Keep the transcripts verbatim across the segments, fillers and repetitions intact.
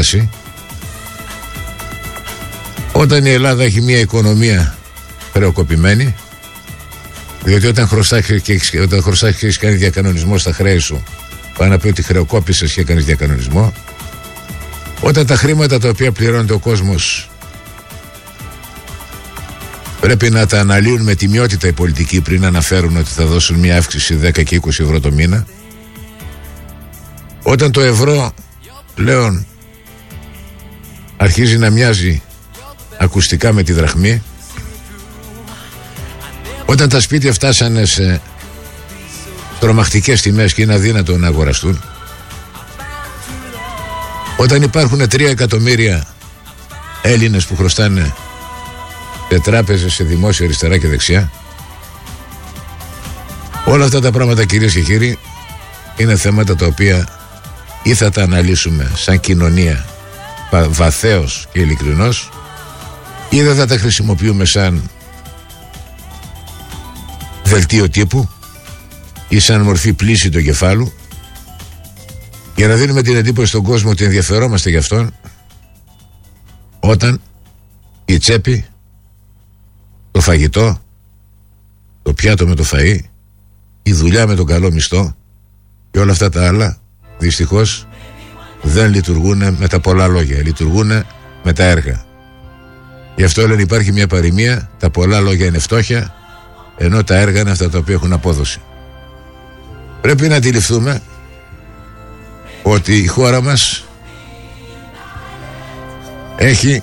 στάση. Όταν η Ελλάδα έχει μια οικονομία χρεοκοπημένη, διότι όταν χρωστάς και, όταν χρωστάς και έχεις κάνει διακανονισμό στα χρέη σου, πάει να πει ότι χρεοκόπησες και έκανες διακανονισμό. Όταν τα χρήματα τα οποία πληρώνεται ο κόσμος πρέπει να τα αναλύουν με τιμιότητα οι πολιτικοί πριν αναφέρουν ότι θα δώσουν μια αύξηση δέκα και είκοσι ευρώ το μήνα. Όταν το ευρώ πλέον αρχίζει να μοιάζει ακουστικά με τη δραχμή, όταν τα σπίτια φτάσανε σε τρομακτικές τιμές και είναι αδύνατο να αγοραστούν, όταν υπάρχουν τρία εκατομμύρια Έλληνες που χρωστάνε σε τράπεζες, σε δημόσια αριστερά και δεξιά, όλα αυτά τα πράγματα, κυρίες και κύριοι, είναι θέματα τα οποία ή θα τα αναλύσουμε σαν κοινωνία βαθέως και ειλικρινώς, ή δεν θα τα χρησιμοποιούμε σαν δελτίο τύπου ή σαν μορφή πλήση του κεφάλου για να δίνουμε την εντύπωση στον κόσμο ότι ενδιαφερόμαστε γι' αυτόν, όταν η τσέπη, το φαγητό, το πιάτο με το φαΐ, η δουλειά με τον καλό μισθό και όλα αυτά τα άλλα δυστυχώς δεν λειτουργούν με τα πολλά λόγια, λειτουργούν με τα έργα. Γι' αυτό λένε υπάρχει μια παροιμία, τα πολλά λόγια είναι φτώχεια, ενώ τα έργα είναι αυτά τα οποία έχουν απόδοση. Πρέπει να αντιληφθούμε ότι η χώρα μας έχει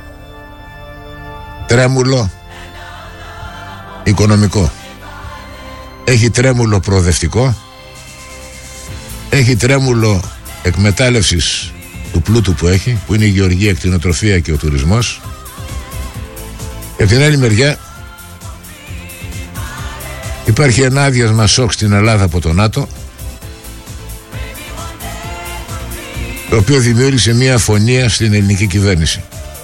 τρέμουλο οικονομικό, έχει τρέμουλο προοδευτικό, έχει τρέμουλο εκμετάλλευσης του πλούτου που έχει, που είναι η γεωργία, η κτηνοτροφία και ο τουρισμός. Και από την άλλη μεριά υπάρχει ένα άδειασμα σοκ στην Ελλάδα από το ΝΑΤΟ, το οποίο δημιούργησε μια αφωνία στην ελληνική κυβέρνηση.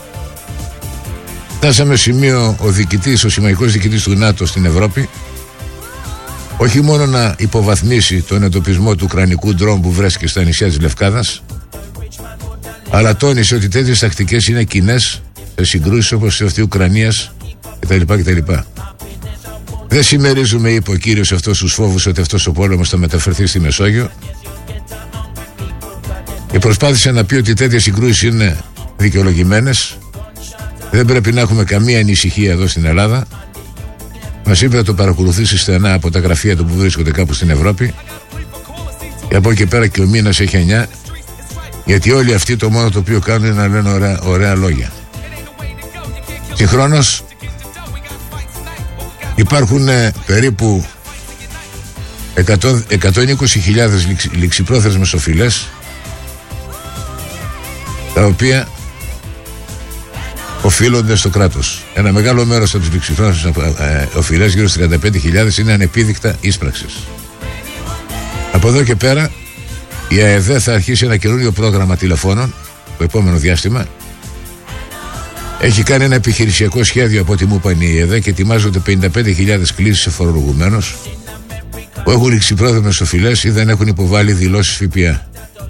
Φτάσαμε σημείο ο διοικητής, ο συμμαχικός διοικητής του ΝΑΤΟ στην Ευρώπη, όχι μόνο να υποβαθμίσει τον εντοπισμό του ουκρανικού ντρόν που βρέθηκε στα νησιά της Λευκάδας, αλλά τόνισε ότι τέτοιες τακτικές είναι κοινές σε συγκρούσεις όπως αυτή Ουκρανίας κτλ. κτλ. Δεν συμμερίζουμε, είπε ο κύριος, αυτούς τους φόβους ότι αυτός ο πόλεμος θα μεταφερθεί στη Μεσόγειο, και προσπάθησε να πει ότι τέτοιες συγκρούσεις είναι δικαιολογημένες. Δεν πρέπει να έχουμε καμία ανησυχία εδώ στην Ελλάδα. Μας είπε να το παρακολουθήσει στενά από τα γραφεία του που βρίσκονται κάπου στην Ευρώπη, και από εκεί πέρα και ο μήνας έχει εννιά, γιατί όλοι αυτοί το μόνο το οποίο κάνουν είναι να λένε ωραία, ωραία λόγια. Συγχρόνως υπάρχουν ε, περίπου εκατόν είκοσι χιλιάδες ληξιπρόθεσμες οφειλές, τα οποία οφείλονται στο κράτος. Ένα μεγάλο μέρος από τις ληξιπρόθεσμες οφειλές, γύρω στις τριάντα πέντε χιλιάδες, είναι ανεπίδεικτα ίσπραξης. Από εδώ και πέρα η ΑΕΔ θα αρχίσει ένα καινούριο πρόγραμμα τηλεφώνων το επόμενο διάστημα. Έχει κάνει ένα επιχειρησιακό σχέδιο, από ό,τι μου είπαν η ΑΕΔ, και ετοιμάζονται πενήντα πέντε χιλιάδες κλήσεις σε φορολογουμένους που έχουν ληξιπρόθεσμες οφειλές ή δεν έχουν υποβάλει δηλώσεις ΦΠΑ.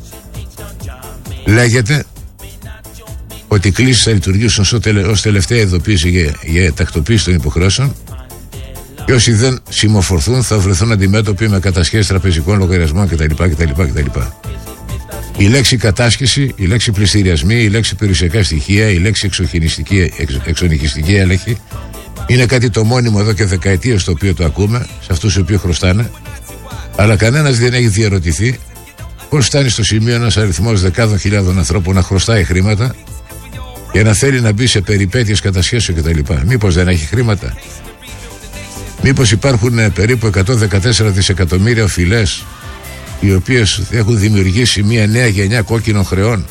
Λέγεται ότι οι κλήσεις θα λειτουργήσουν ως τελευταία ειδοποίηση για, για τακτοποίηση των υποχρεώσεων, και όσοι δεν συμμορφωθούν θα βρεθούν αντιμέτωποι με κατασχέσεις τραπεζικών λογαριασμών κτλ. κτλ, κτλ. Η λέξη κατάσχεση, η λέξη πληστηριασμοί, η λέξη περιουσιακά στοιχεία, η λέξη εξοχηνιστική, εξ, εξονυχιστική έλεγχη είναι κάτι το μόνιμο εδώ και δεκαετίες το οποίο το ακούμε σε αυτούς οι οποίοι χρωστάνε, αλλά κανένας δεν έχει διαρωτηθεί πώς φτάνει στο σημείο ένας αριθμός δεκάδων χιλιάδων ανθρώπων να χρωστάει χρήματα και να θέλει να μπει σε περιπέτειες κατασχέσεων κτλ. Μήπως δεν έχει χρήματα? Μήπως υπάρχουν περίπου εκατόν δεκατέσσερα δισεκατομμύρια οφειλές οι οποίες έχουν δημιουργήσει μια νέα γενιά κόκκινων χρεών,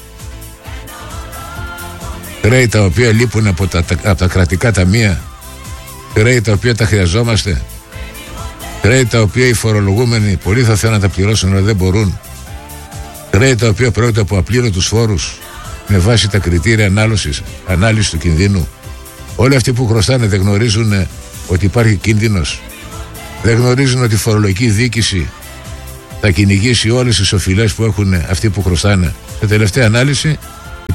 χρέη τα οποία λείπουν από τα, από τα κρατικά ταμεία, χρέη τα οποία τα χρειαζόμαστε, χρέη τα οποία οι φορολογούμενοι πολλοί θα θέλουν να τα πληρώσουν αλλά δεν μπορούν, χρέη τα οποία πρόκειται από απλήρωτους φόρους με βάση τα κριτήρια ανάλυσης, ανάλυση του κινδύνου. Όλοι αυτοί που χρωστάνε δεν γνωρίζουν ότι υπάρχει κίνδυνος, δεν γνωρίζουν ότι η φορολογική διοίκηση θα κυνηγήσει όλες τις οφειλές που έχουν αυτοί που χρωστάνε. Σε τελευταία ανάλυση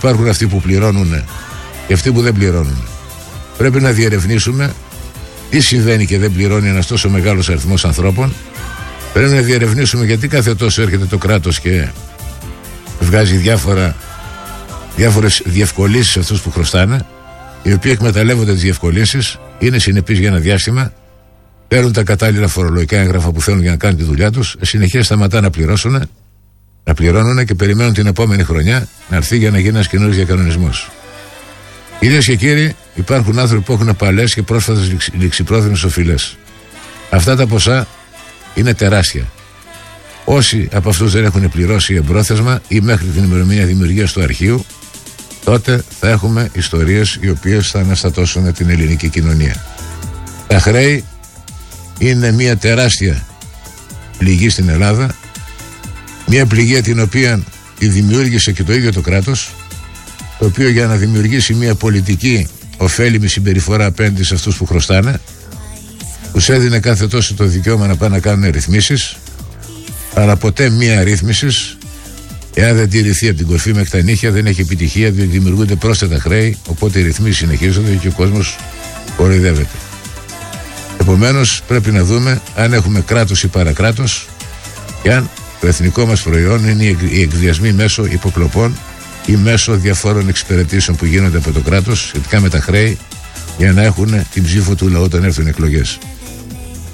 υπάρχουν αυτοί που πληρώνουν και αυτοί που δεν πληρώνουν. Πρέπει να διερευνήσουμε τι συμβαίνει και δεν πληρώνει ένας τόσο μεγάλος αριθμός ανθρώπων. Πρέπει να διερευνήσουμε γιατί κάθε τόσο έρχεται το κράτος και βγάζει διάφορα, διάφορες διευκολύνσεις σε αυτούς που χρωστάνε, οι οποίοι εκμεταλλεύονται τις διευκολύνσεις, είναι συνεπείς για ένα διάστημα, παίρνουν τα κατάλληλα φορολογικά έγγραφα που θέλουν για να κάνουν τη δουλειά τους, συνεχεία σταματά να πληρώσουν, να πληρώνουν και περιμένουν την επόμενη χρονιά να έρθει για να γίνει ένας καινούργιος διακανονισμός. Κυρίες και κύριοι, υπάρχουν άνθρωποι που έχουν παλές και πρόσφατες ληξιπρόθεσμες οφειλές. Αυτά τα ποσά είναι τεράστια. Όσοι από αυτούς δεν έχουν πληρώσει εμπρόθεσμα ή μέχρι την ημερομηνία δημιουργίας του αρχείου, τότε θα έχουμε ιστορίες οι οποίες θα αναστατώσουν την ελληνική κοινωνία. Τα χρέη είναι μια τεράστια πληγή στην Ελλάδα, μια πληγή την οποία τη δημιούργησε και το ίδιο το κράτος, το οποίο για να δημιουργήσει μια πολιτική ωφέλιμη συμπεριφορά απέναντι σε αυτούς που χρωστάνε, τους έδινε κάθε τόσο το δικαίωμα να πάνε να κάνουν ρυθμίσεις, αλλά ποτέ μία ρύθμιση, εάν δεν τηρηθεί από την κορφή μέχρι τα νύχια, δεν έχει επιτυχία, διότι δημιουργούνται πρόσθετα χρέη, οπότε οι ρυθμίσεις συνεχίζονται και ο κόσμος κοροϊδεύεται. Επομένως, πρέπει να δούμε αν έχουμε κράτος ή παρακράτος και αν το εθνικό μας προϊόν είναι οι εκβιασμοί μέσω υποκλοπών ή μέσω διαφόρων εξυπηρετήσεων που γίνονται από το κράτος σχετικά με τα χρέη για να έχουν την ψήφο του λαού όταν έρθουν εκλογές.